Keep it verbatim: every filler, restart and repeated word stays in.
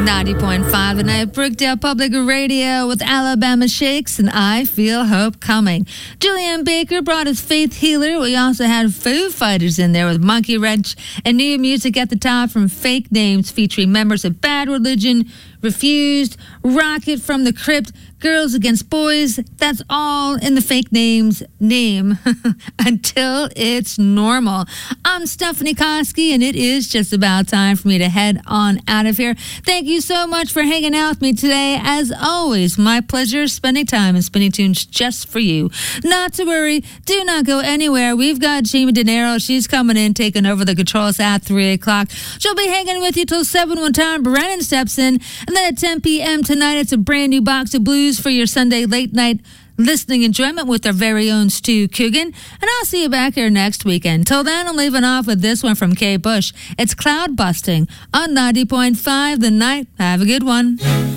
ninety point five the night, Brookdale Public Radio with Alabama Shakes and I Feel Hope Coming. Julian Baker brought us Faith Healer. We also had Foo Fighters in there with Monkey Wrench, and new music at the top from Fake Names featuring members of Bad Religion, Refused, Rocket from the Crypt, Girls Against Boys. That's all in the Fake Names name until it's normal. I'm Stephanie Koski, and it is just about time for me to head on out of here. Thank you so much for hanging out with me today. As always, my pleasure spending time and spinning tunes just for you. Not to worry, do not go anywhere. We've got Jamie De Niro. She's coming in, taking over the controls at three o'clock. She'll be hanging with you till seven one time. Brennan steps in. And then at ten p.m. tonight, it's a brand new box of blues for your Sunday late night listening enjoyment with our very own Stu Coogan. And I'll see you back here next weekend. Till then, I'm leaving off with this one from Kay Bush. It's Cloud Busting on ninety point five The Night. Have a good one.